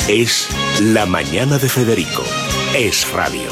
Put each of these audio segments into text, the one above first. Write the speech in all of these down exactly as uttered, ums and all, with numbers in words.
Es La Mañana de Federico. Es radio.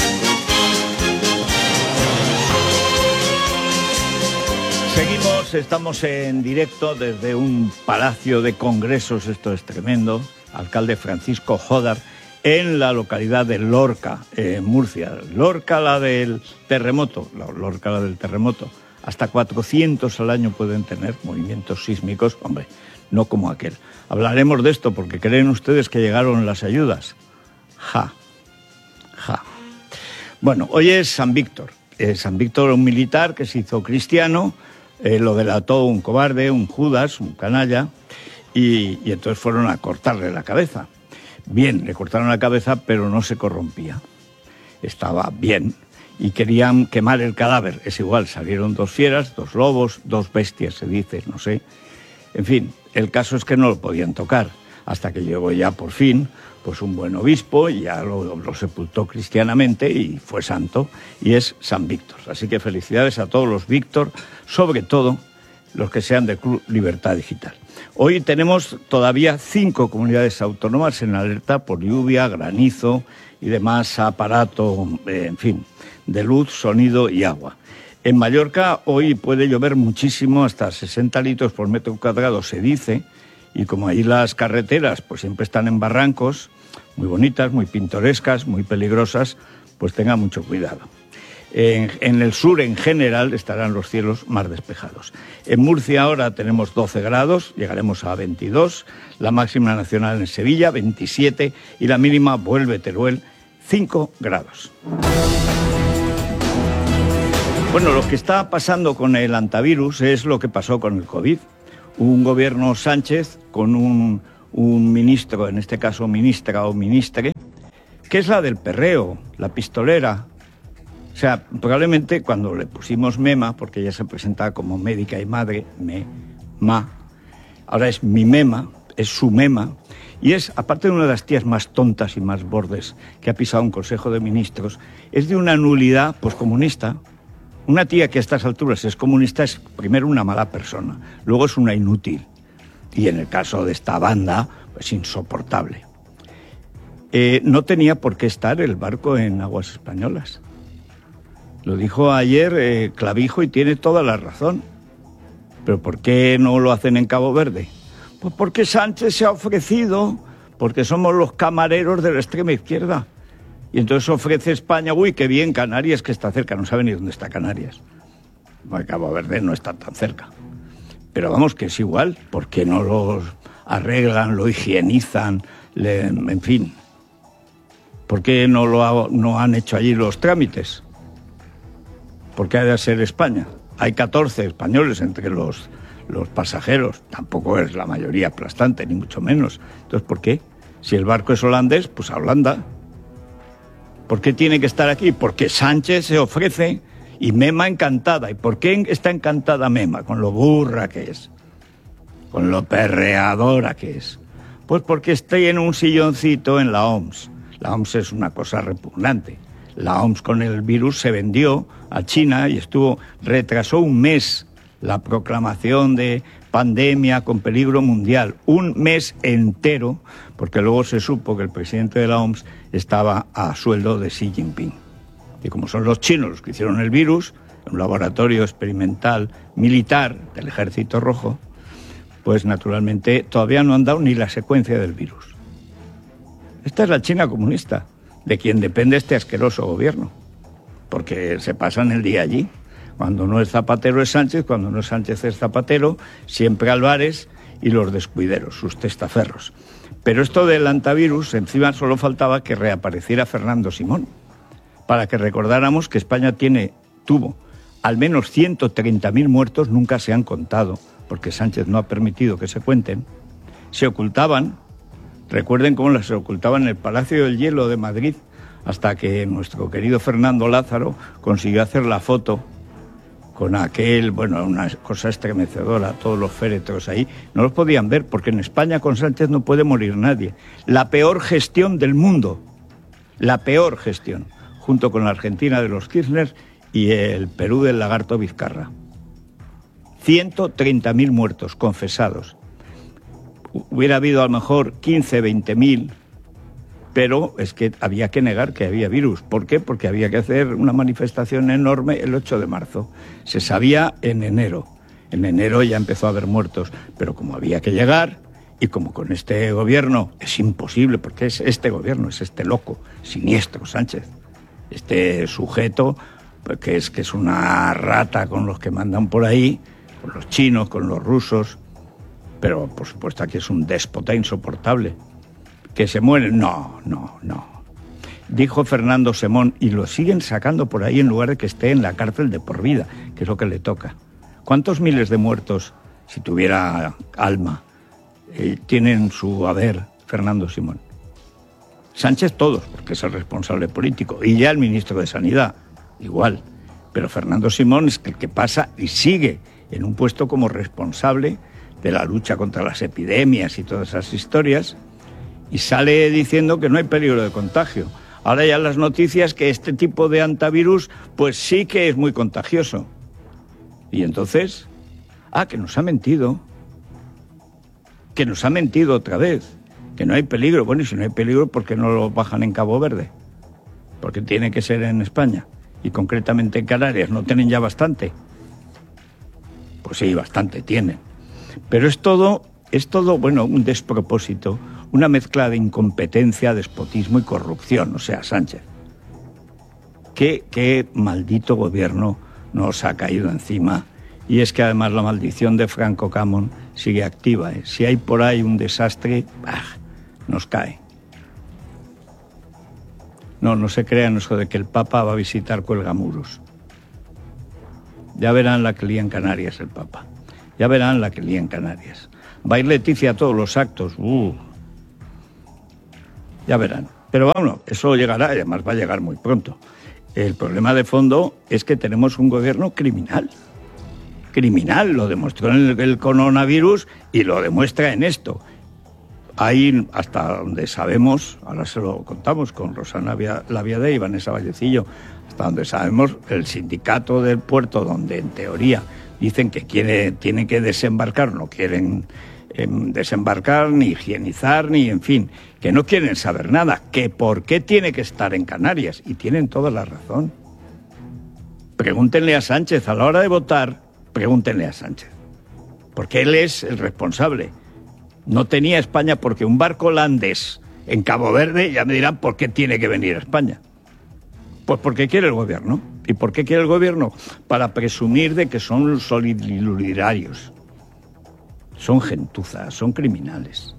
Seguimos, estamos en directo desde un palacio de congresos, esto es tremendo, alcalde Francisco Jódar, en la localidad de Lorca, en Murcia. Lorca, la del terremoto, la Lorca, la del terremoto. Hasta cuatrocientos al año pueden tener movimientos sísmicos, hombre, no como aquel. Hablaremos de esto porque creen ustedes que llegaron las ayudas. Ja, ja. Bueno, hoy es San Víctor. Eh, San Víctor, un militar que se hizo cristiano, eh, lo delató un cobarde, un Judas, un canalla, y, y entonces fueron a cortarle la cabeza. Bien, le cortaron la cabeza, pero no se corrompía. Estaba bien. Y querían quemar el cadáver. Es igual, salieron dos fieras, dos lobos, dos bestias, se dice, no sé. En fin, el caso es que no lo podían tocar, hasta que llegó ya por fin pues un buen obispo y ya lo, lo sepultó cristianamente y fue santo, y es San Víctor. Así que felicidades a todos los Víctor, sobre todo los que sean del Club Libertad Digital. Hoy tenemos todavía cinco comunidades autónomas en alerta por lluvia, granizo y demás aparato, eh, en fin, de luz, sonido y agua. En Mallorca hoy puede llover muchísimo, hasta sesenta litros por metro cuadrado se dice, y como ahí las carreteras pues siempre están en barrancos, muy bonitas, muy pintorescas, muy peligrosas, pues tenga mucho cuidado. En, en el sur en general estarán los cielos más despejados. En Murcia ahora tenemos doce grados, llegaremos a veintidós, la máxima nacional en Sevilla veintisiete y la mínima vuelve Teruel cinco grados. Bueno, lo que está pasando con el antivirus es lo que pasó con el COVID. Un gobierno Sánchez con un, un ministro, en este caso ministra o ministre, que es la del perreo, la pistolera. O sea, probablemente cuando le pusimos Mema, porque ella se presentaba como médica y madre, me, ma, ahora es mi Mema, es su Mema, y es, aparte de una de las tías más tontas y más bordes que ha pisado un Consejo de Ministros, es de una nulidad poscomunista. Una tía que a estas alturas es comunista es primero una mala persona, luego es una inútil, y en el caso de esta banda, pues insoportable. Eh, no tenía por qué estar el barco en aguas españolas. Lo dijo ayer eh, Clavijo y tiene toda la razón. ¿Pero por qué no lo hacen en Cabo Verde? Pues porque Sánchez se ha ofrecido, porque somos los camareros de la extrema izquierda. Y entonces ofrece España, uy, qué bien, Canarias, que está cerca, no sabe ni dónde está Canarias. Bueno, Cabo Verde no está tan cerca. Pero vamos, que es igual, ¿por qué no lo arreglan, lo higienizan, le, en fin? ¿Por qué no, lo ha, no han hecho allí los trámites? ¿Por qué ha de ser España? Hay catorce españoles entre los, los pasajeros, tampoco es la mayoría aplastante, ni mucho menos. Entonces, ¿por qué? Si el barco es holandés, pues a Holanda. ¿Por qué tiene que estar aquí? Porque Sánchez se ofrece y Mema encantada. ¿Y por qué está encantada Mema? Con lo burra que es, con lo perreadora que es. Pues porque está en un silloncito en la O M S. La O M S es una cosa repugnante. La O M S con el virus se vendió a China y estuvo, retrasó un mes la proclamación de pandemia con peligro mundial, un mes entero, porque luego se supo que el presidente de la O M S estaba a sueldo de Xi Jinping. Y como son los chinos los que hicieron el virus, en un laboratorio experimental militar del Ejército Rojo, pues naturalmente todavía no han dado ni la secuencia del virus. Esta es la China comunista, de quien depende este asqueroso gobierno, porque se pasan el día allí. Cuando no es Zapatero es Sánchez, cuando no es Sánchez es Zapatero, siempre Álvarez y los descuideros, sus testaferros. Pero esto del antivirus, encima solo faltaba que reapareciera Fernando Simón, para que recordáramos que España tiene, tuvo al menos ciento treinta mil muertos, nunca se han contado, porque Sánchez no ha permitido que se cuenten, se ocultaban, recuerden cómo las se ocultaban en el Palacio del Hielo de Madrid, hasta que nuestro querido Fernando Lázaro consiguió hacer la foto con aquel, bueno, una cosa estremecedora, todos los féretros ahí, no los podían ver, porque en España con Sánchez no puede morir nadie. La peor gestión del mundo, la peor gestión, junto con la Argentina de los Kirchner y el Perú del lagarto Vizcarra. ciento treinta mil muertos confesados. hubiera habido a lo mejor quince, veinte mil, pero es que había que negar que había virus. ¿Por qué? Porque había que hacer una manifestación enorme el ocho de marzo. Se sabía en enero. En enero ya empezó a haber muertos, pero como había que llegar, y como con este gobierno es imposible, porque es este gobierno, es este loco, siniestro Sánchez, este sujeto pues, que, es, que es una rata con los que mandan por ahí, con los chinos, con los rusos, pero por supuesto aquí es un déspota insoportable. ¿Que se mueren? No, no, no. Dijo Fernando Simón, y lo siguen sacando por ahí en lugar de que esté en la cárcel de por vida, que es lo que le toca. ¿Cuántos miles de muertos, si tuviera alma, eh, tienen su haber Fernando Simón? Sánchez todos, porque es el responsable político, y ya el ministro de Sanidad, igual. Pero Fernando Simón es el que pasa y sigue en un puesto como responsable de la lucha contra las epidemias y todas esas historias, y sale diciendo que no hay peligro de contagio. Ahora ya las noticias que este tipo de antivirus pues sí que es muy contagioso. Y entonces, ah, que nos ha mentido, que nos ha mentido otra vez, que no hay peligro. Bueno, y si no hay peligro, ¿por qué no lo bajan en Cabo Verde? Porque tiene que ser en España, y concretamente en Canarias. ¿No tienen ya bastante? Pues sí, bastante tienen. Pero es todo, es todo, bueno, un despropósito, una mezcla de incompetencia, despotismo y corrupción, o sea, Sánchez. ¿Qué, qué maldito gobierno nos ha caído encima? Y es que además la maldición de Franco Camón sigue activa, ¿eh? Si hay por ahí un desastre, ¡bah!, nos cae. No, no se crean eso de que el Papa va a visitar Cuelgamuros. Ya verán la que lía en Canarias el Papa. Ya verán la que lía en Canarias. Va a ir Leticia a todos los actos. Uh. Ya verán. Pero bueno, eso llegará y además va a llegar muy pronto. El problema de fondo es que tenemos un gobierno criminal. Criminal, lo demostró en el, el coronavirus y lo demuestra en esto. Hay, hasta donde sabemos, ahora se lo contamos con Rosana Laviade y Vanessa Vallecillo, hasta donde sabemos, el sindicato del puerto, donde en teoría dicen que quiere, tiene que desembarcar, no quieren eh, desembarcar, ni higienizar, ni en fin, que no quieren saber nada, que por qué tiene que estar en Canarias, y tienen toda la razón. Pregúntenle a Sánchez, a la hora de votar, pregúntenle a Sánchez, porque él es el responsable. No tenía España porque un barco holandés en Cabo Verde, ya me dirán por qué tiene que venir a España. Pues porque quiere el gobierno. ¿Y por qué quiere el gobierno? Para presumir de que son solidarios. Son gentuzas, son criminales.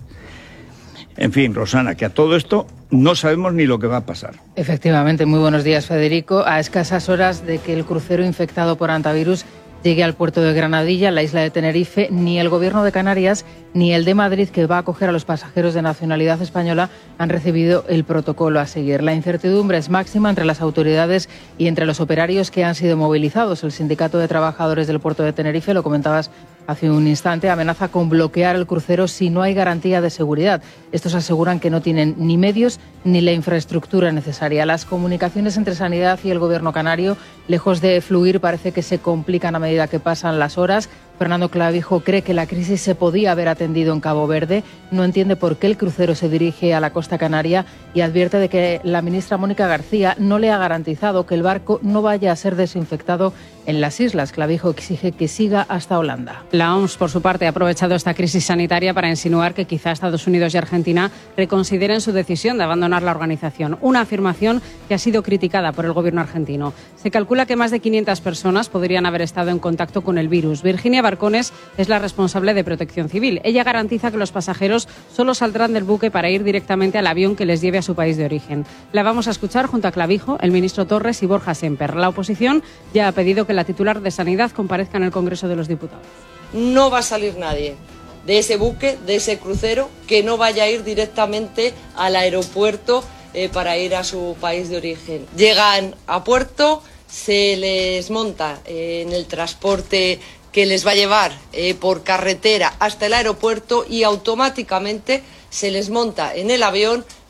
En fin, Rosana, que a todo esto no sabemos ni lo que va a pasar. Efectivamente, muy buenos días, Federico. A escasas horas de que el crucero infectado por antivirus llegue al puerto de Granadilla, la isla de Tenerife, ni el Gobierno de Canarias ni el de Madrid, que va a acoger a los pasajeros de nacionalidad española, han recibido el protocolo a seguir. La incertidumbre es máxima entre las autoridades y entre los operarios que han sido movilizados. El Sindicato de Trabajadores del puerto de Tenerife, lo comentabas hace un instante, amenaza con bloquear el crucero si no hay garantía de seguridad. Estos aseguran que no tienen ni medios ni la infraestructura necesaria. Las comunicaciones entre Sanidad y el Gobierno canario, lejos de fluir, parece que se complican a medida que pasan las horas. Fernando Clavijo cree que la crisis se podía haber atendido en Cabo Verde, no entiende por qué el crucero se dirige a la costa canaria y advierte de que la ministra Mónica García no le ha garantizado que el barco no vaya a ser desinfectado en las islas. Clavijo exige que siga hasta Holanda. La O M S, por su parte, ha aprovechado esta crisis sanitaria para insinuar que quizá Estados Unidos y Argentina reconsideren su decisión de abandonar la organización. Una afirmación que ha sido criticada por el gobierno argentino. Se calcula que más de quinientas personas podrían haber estado en contacto con el virus. Virginia Barcones es la responsable de Protección Civil. Ella garantiza que los pasajeros solo saldrán del buque para ir directamente al avión que les lleve a su país de origen. La vamos a escuchar junto a Clavijo, el ministro Torres y Borja Semper. La oposición ya ha pedido que la titular de Sanidad comparezca en el Congreso de los Diputados. No va a salir nadie de ese buque, de ese crucero, que no vaya a ir directamente al aeropuerto eh, para ir a su país de origen. Llegan a puerto, se les monta eh, en el transporte que les va a llevar eh, por carretera hasta el aeropuerto y automáticamente se les monta en el avión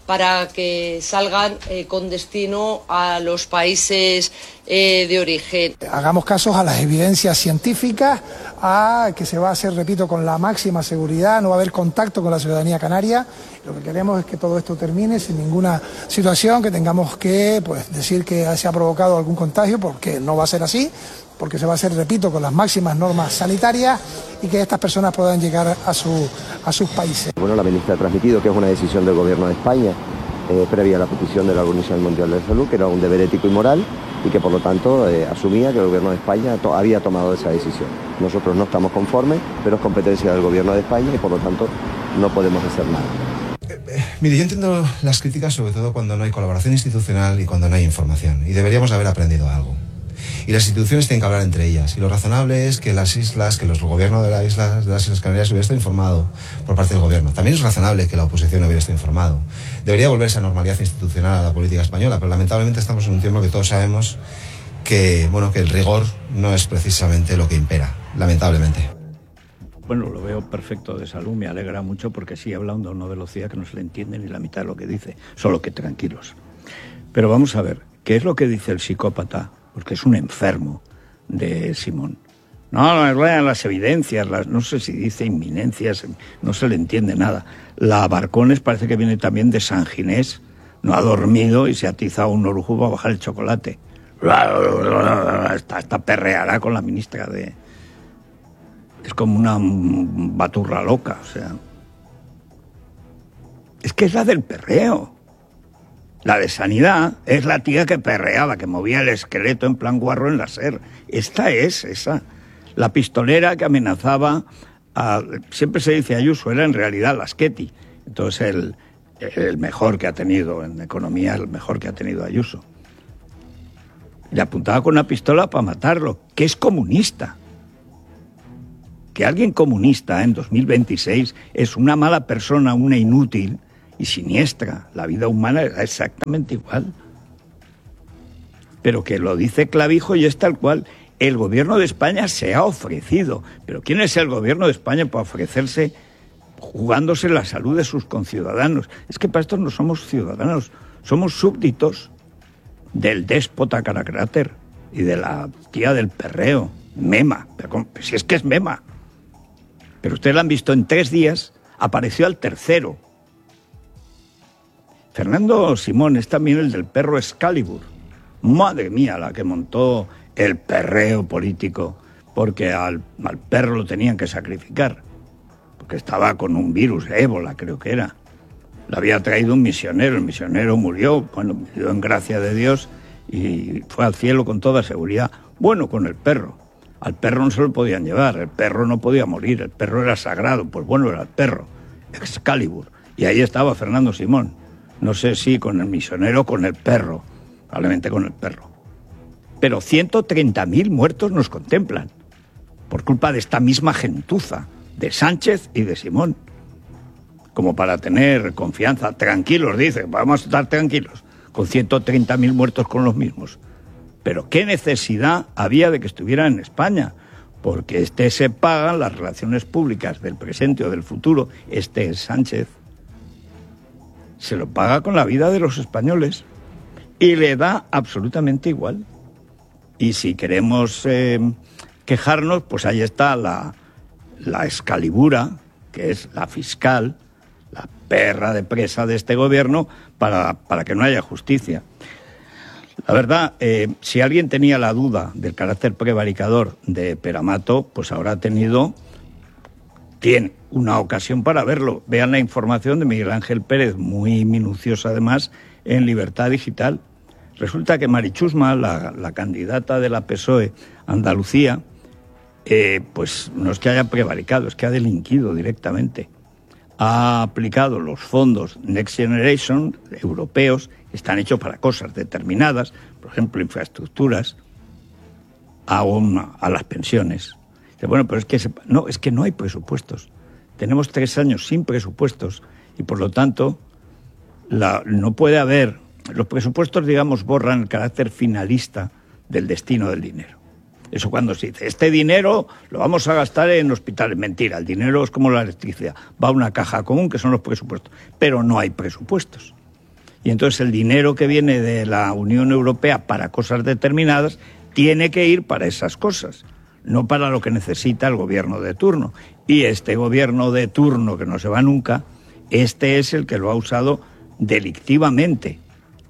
para que salgan eh, con destino a los países eh, de origen. Hagamos casos a las evidencias científicas, a que se va a hacer, repito, con la máxima seguridad, no va a haber contacto con la ciudadanía canaria. Lo que queremos es que todo esto termine sin ninguna situación, que tengamos que pues, decir que se ha provocado algún contagio, porque no va a ser así, porque se va a hacer, repito, con las máximas normas sanitarias y que estas personas puedan llegar a, su, a sus países. Bueno, la ministra ha transmitido que es una decisión del Gobierno de España, eh, previa a la petición de la Organización Mundial de la Salud, que era un deber ético y moral y que por lo tanto eh, asumía que el Gobierno de España to- había tomado esa decisión. Nosotros no estamos conformes, pero es competencia del Gobierno de España y por lo tanto no podemos hacer nada. Eh, eh, mire, yo entiendo las críticas sobre todo cuando no hay colaboración institucional y cuando no hay información, y deberíamos haber aprendido algo. Y las instituciones tienen que hablar entre ellas. Y lo razonable es que las islas, que los gobiernos de las islas, de las Islas Canarias hubiera estado informado por parte del gobierno. También es razonable que la oposición hubiera estado informado. Debería volverse a normalidad institucional a la política española, pero lamentablemente estamos en un tiempo que todos sabemos que, bueno, que el rigor no es precisamente lo que impera, lamentablemente. Bueno, lo veo perfecto de salud, me alegra mucho porque sigue hablando a una velocidad que no se le entiende ni la mitad de lo que dice, solo que tranquilos. Pero vamos a ver, ¿qué es lo que dice el psicópata? Porque es un enfermo de Simón. No, no, las evidencias, las, no sé si dice inminencias, no se le entiende nada. La Barcones parece que viene también de San Ginés, no ha dormido y se ha atizado un orujo para bajar el chocolate. Esta, esta perreará con la ministra de... Es como una baturra loca, o sea... Es que es la del perreo. La de Sanidad es la tía que perreaba, que movía el esqueleto en plan guarro en la SER. Esta es esa. La pistolera que amenazaba a... Siempre se dice Ayuso, era en realidad Lasqueti. Entonces el, el mejor que ha tenido en economía, el mejor que ha tenido Ayuso. Le apuntaba con una pistola para matarlo, que es comunista. Que alguien comunista en dos mil veintiséis es una mala persona, una inútil y siniestra. La vida humana es exactamente igual. Pero que lo dice Clavijo y es tal cual. El gobierno de España se ha ofrecido. ¿Pero quién es el gobierno de España para ofrecerse jugándose la salud de sus conciudadanos? Es que para esto no somos ciudadanos, somos súbditos del déspota caracráter y de la tía del perreo, Mema. Pero si es que es Mema. Pero ustedes la han visto en tres días, apareció al tercero. Fernando Simón es también el del perro Excalibur. Madre mía, la que montó el perreo político, porque al, al perro lo tenían que sacrificar, porque estaba con un virus, ébola creo que era. Le había traído un misionero, el misionero murió, bueno, murió en gracia de Dios y fue al cielo con toda seguridad. Bueno, con el perro. Al perro no se lo podían llevar, el perro no podía morir, el perro era sagrado, pues bueno, era el perro, Excalibur. Y ahí estaba Fernando Simón. No sé si con el misionero o con el perro, probablemente con el perro. Pero ciento treinta mil muertos nos contemplan, por culpa de esta misma gentuza, de Sánchez y de Simón. Como para tener confianza, tranquilos, dice, vamos a estar tranquilos, con ciento treinta mil muertos con los mismos. Pero qué necesidad había de que estuvieran en España, porque este se pagan las relaciones públicas del presente o del futuro, este es Sánchez, se lo paga con la vida de los españoles y le da absolutamente igual. Y si queremos eh, quejarnos, pues ahí está la, la Excalibura, que es la fiscal, la perra de presa de este gobierno, para, para que no haya justicia. La verdad, eh, si alguien tenía la duda del carácter prevaricador de Peramato, pues ahora ha tenido, tiene una ocasión para verlo. Vean la información de Miguel Ángel Pérez, muy minuciosa además, en Libertad Digital. Resulta que Mari Chusma, la, la candidata de la P S O E Andalucía, eh, pues no es que haya prevaricado, es que ha delinquido directamente. Ha aplicado los fondos Next Generation europeos, que están hechos para cosas determinadas, por ejemplo, infraestructuras, a, una, a las pensiones. Bueno, pero es que, se, no, es que no hay presupuestos. Tenemos tres años sin presupuestos y, por lo tanto, la, no puede haber... Los presupuestos, digamos, borran el carácter finalista del destino del dinero. Eso cuando se dice, este dinero lo vamos a gastar en hospitales. Mentira, el dinero es como la electricidad. Va a una caja común, que son los presupuestos. Pero no hay presupuestos. Y entonces el dinero que viene de la Unión Europea para cosas determinadas tiene que ir para esas cosas, no para lo que necesita el gobierno de turno. Y este gobierno de turno, que no se va nunca, este es el que lo ha usado delictivamente.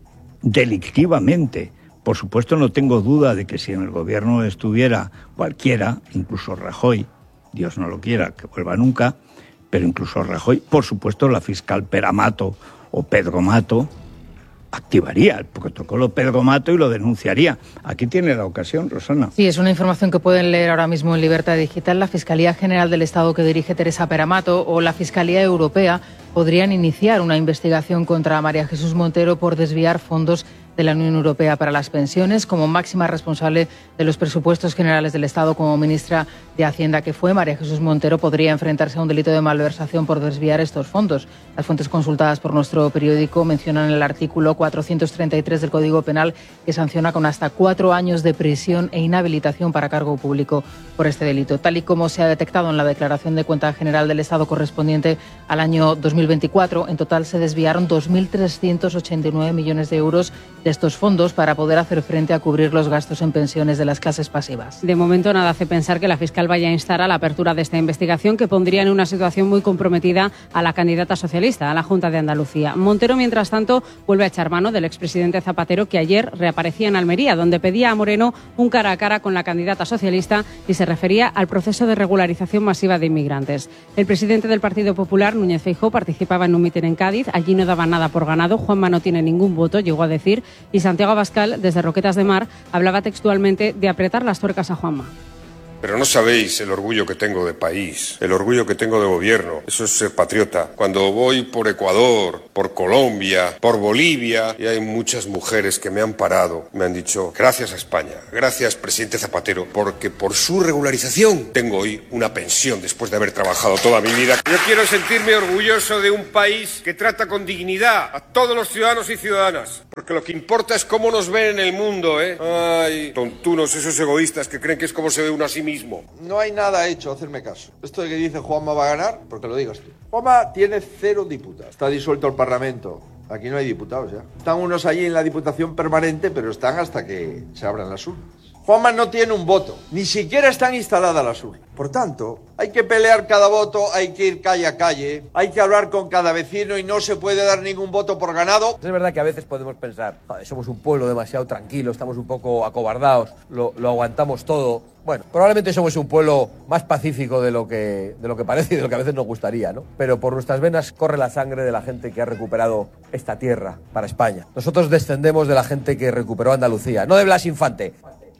Delictivamente. Por supuesto, no tengo duda de que si en el gobierno estuviera cualquiera, incluso Rajoy, Dios no lo quiera, que vuelva nunca, pero incluso Rajoy, por supuesto, la fiscal Pera Mato o Pedro Mato activaría el protocolo Pedro Mato y lo denunciaría. Aquí tiene la ocasión, Rosana. Sí, es una información que pueden leer ahora mismo en Libertad Digital. La Fiscalía General del Estado que dirige Teresa Pera Mato o la Fiscalía Europea podrían iniciar una investigación contra María Jesús Montero por desviar fondos de la Unión Europea para las pensiones. Como máxima responsable de los presupuestos generales del Estado, como ministra de Hacienda que fue, María Jesús Montero podría enfrentarse a un delito de malversación por desviar estos fondos. Las fuentes consultadas por nuestro periódico mencionan el artículo cuatrocientos treinta y tres del Código Penal, que sanciona con hasta cuatro años de prisión e inhabilitación para cargo público por este delito. Tal y como se ha detectado en la declaración de cuenta general del Estado correspondiente al año dos mil veinticuatro, en total se desviaron dos mil trescientos ochenta y nueve millones de euros de estos fondos para poder hacer frente a cubrir los gastos en pensiones de las clases pasivas. De momento nada hace pensar que la fiscal vaya a instar a la apertura de esta investigación, que pondría en una situación muy comprometida a la candidata socialista a la Junta de Andalucía. Montero, mientras tanto, vuelve a echar mano del expresidente Zapatero, que ayer reaparecía en Almería, donde pedía a Moreno un cara a cara con la candidata socialista y se refería al proceso de regularización masiva de inmigrantes. El presidente del Partido Popular, Núñez Feijóo, participaba en un mitin en Cádiz. Allí no daba nada por ganado. Juanma no tiene ningún voto, llegó a decir. Y Santiago Abascal, desde Roquetas de Mar, hablaba textualmente de apretar las tuercas a Juanma. Pero no sabéis el orgullo que tengo de país, el orgullo que tengo de gobierno. Eso es ser patriota. Cuando voy por Ecuador, por Colombia, por Bolivia, y hay muchas mujeres que me han parado, me han dicho, gracias a España, gracias presidente Zapatero, porque por su regularización tengo hoy una pensión después de haber trabajado toda mi vida. Yo quiero sentirme orgulloso de un país que trata con dignidad a todos los ciudadanos y ciudadanas, porque lo que importa es cómo nos ven en el mundo, ¿eh? Ay, tontunos, esos egoístas que creen que es como se ve uno a sí mismo. No hay nada hecho, hacerme caso. Esto de que dice Juanma va a ganar, porque lo digas tú. Juanma tiene cero diputados. Está disuelto el Parlamento. Aquí no hay diputados ya. Están unos allí en la Diputación Permanente, pero están hasta que se abran las urnas. Juanma no tiene un voto. Ni siquiera están instaladas las urnas. Por tanto, hay que pelear cada voto, hay que ir calle a calle, hay que hablar con cada vecino y no se puede dar ningún voto por ganado. Es verdad que a veces podemos pensar, somos un pueblo demasiado tranquilo, estamos un poco acobardados, lo, lo aguantamos todo. Bueno, probablemente somos un pueblo más pacífico de lo que de lo que parece y de lo que a veces nos gustaría, ¿no? Pero por nuestras venas corre la sangre de la gente que ha recuperado esta tierra para España. Nosotros descendemos de la gente que recuperó Andalucía, no de Blas Infante.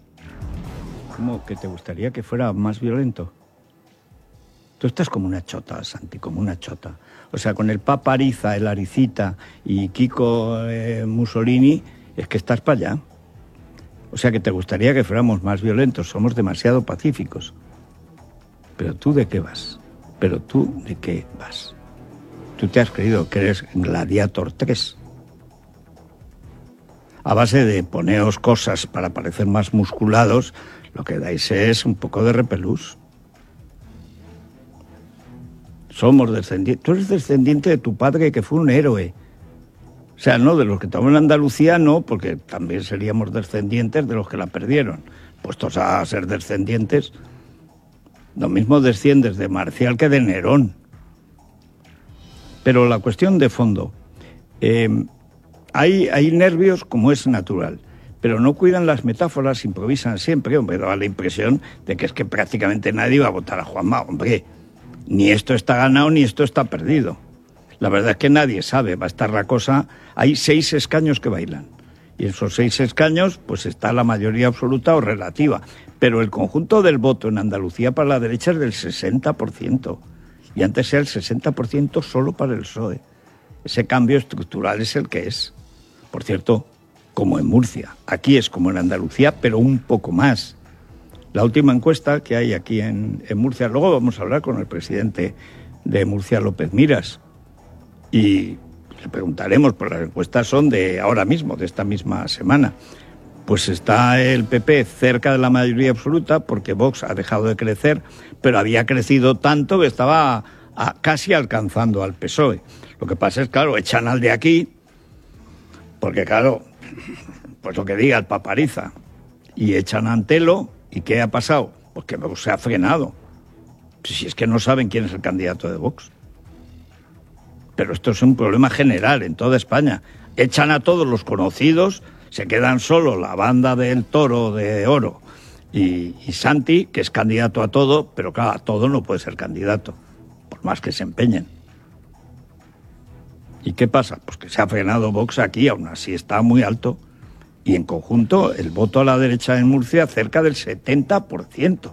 ¿Cómo que te gustaría que fuera más violento? Tú estás como una chota, Santi, como una chota. O sea, con el Papa Ariza, el Aricita y Kiko eh, Mussolini, es que estás para allá. O sea, que te gustaría que fuéramos más violentos. Somos demasiado pacíficos. Pero tú, ¿de qué vas? Pero tú, ¿de qué vas? Tú te has creído que eres Gladiator tres. A base de poneos cosas para parecer más musculados, lo que dais es un poco de repelús. Somos descendientes. Tú eres descendiente de tu padre, que fue un héroe. O sea, no de los que estaban en Andalucía, no, porque también seríamos descendientes de los que la perdieron. Puestos a ser descendientes, lo mismo desciendes de Marcial que de Nerón. Pero la cuestión de fondo, eh, hay, hay nervios como es natural, pero no cuidan las metáforas, improvisan siempre. Hombre, daba la impresión de que es que prácticamente nadie iba a votar a Juanma. Hombre, ni esto está ganado ni esto está perdido. La verdad es que nadie sabe, va a estar la cosa. Hay seis escaños que bailan. Y en esos seis escaños, pues está la mayoría absoluta o relativa. Pero el conjunto del voto en Andalucía para la derecha es del sesenta por ciento. Y antes era el sesenta por ciento solo para el P S O E. Ese cambio estructural es el que es. Por cierto, como en Murcia. Aquí es como en Andalucía, pero un poco más. La última encuesta que hay aquí en, en Murcia, luego vamos a hablar con el presidente de Murcia, López Miras, y le preguntaremos, pues las encuestas son de ahora mismo, de esta misma semana. Pues está el P P cerca de la mayoría absoluta, porque Vox ha dejado de crecer, pero había crecido tanto que estaba a, casi alcanzando al P S O E. Lo que pasa es, claro, echan al de aquí Porque claro, pues lo que diga el Papariza, y echan a Antelo, ¿y qué ha pasado? Pues que Vox se ha frenado. Si es que no saben quién es el candidato de Vox. Pero esto es un problema general en toda España. Echan a todos los conocidos, se quedan solo la banda del Toro de Oro y, y Santi, que es candidato a todo, pero claro, a todo no puede ser candidato, por más que se empeñen. ¿Y qué pasa? Pues que se ha frenado Vox aquí, aún así está muy alto. Y en conjunto, el voto a la derecha en Murcia cerca del setenta por ciento.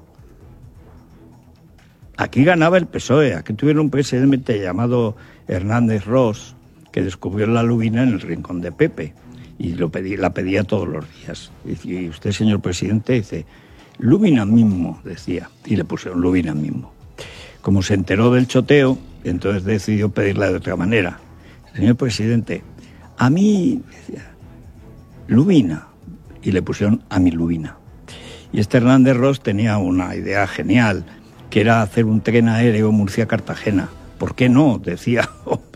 Aquí ganaba el P S O E, aquí tuvieron un presidente llamado Hernández Ros, que descubrió la lubina en el rincón de Pepe, y lo pedí, la pedía todos los días. Y usted, señor presidente, dice, lubina mismo, decía, y le pusieron lubina mismo. Como se enteró del choteo, entonces decidió pedirla de otra manera. Señor presidente, a mí, decía, lubina, y le pusieron a mi lubina. Y este Hernández Ros tenía una idea genial, que era hacer un tren aéreo Murcia-Cartagena. ¿Por qué no? Decía.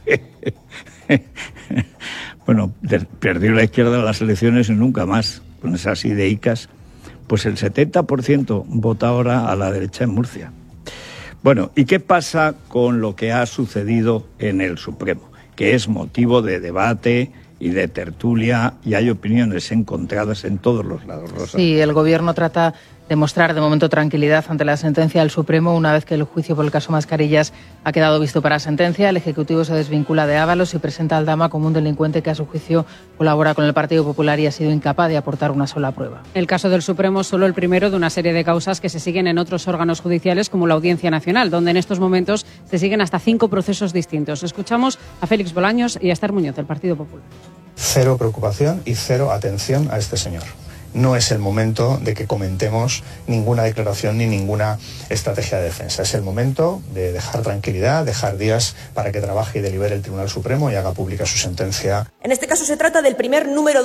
Bueno, perdió la izquierda las elecciones y nunca más, con esas ideicas. Pues el setenta por ciento vota ahora a la derecha en Murcia. Bueno, ¿y qué pasa con lo que ha sucedido en el Supremo? Que es motivo de debate y de tertulia, y hay opiniones encontradas en todos los lados, Rosa. Sí, el Gobierno trata de mostrar de momento tranquilidad ante la sentencia del Supremo. Una vez que el juicio por el caso Mascarillas ha quedado visto para sentencia, el Ejecutivo se desvincula de Ábalos y presenta a Aldama como un delincuente que a su juicio colabora con el Partido Popular y ha sido incapaz de aportar una sola prueba. El caso del Supremo es solo el primero de una serie de causas que se siguen en otros órganos judiciales como la Audiencia Nacional, donde en estos momentos se siguen hasta cinco procesos distintos. Escuchamos a Félix Bolaños y a Esther Muñoz, del Partido Popular. Cero preocupación y cero atención a este señor. No es el momento de que comentemos ninguna declaración ni ninguna estrategia de defensa. Es el momento de dejar tranquilidad, dejar días para que trabaje y delibere el Tribunal Supremo y haga pública su sentencia. En este caso se trata del primer número